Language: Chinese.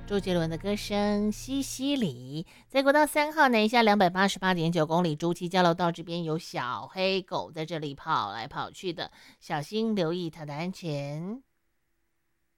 周杰伦的歌声西西里。在国道3号南下288.9公里，竹崎交流道这边有小黑狗在这里跑来跑去的，小心留意它的安全。